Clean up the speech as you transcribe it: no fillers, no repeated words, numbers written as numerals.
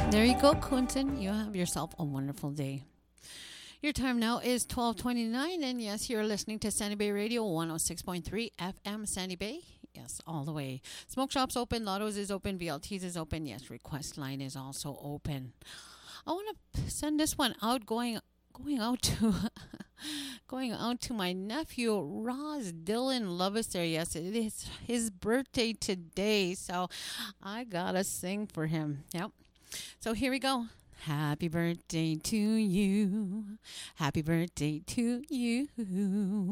There you go, Quentin. You have yourself a wonderful day. Your time now is 12:29, and yes, you're listening to Sandy Bay Radio 106.3 FM Sandy Bay. Yes, all the way. Smoke shops open, Lottos is open, VLTs is open. Yes, request line is also open. I want to send this one out, going out to going out to my nephew Roz Dylan Lovis there. Yes, it is his birthday today, so I gotta sing for him. Yep. So here we go. Happy birthday to you. Happy birthday to you.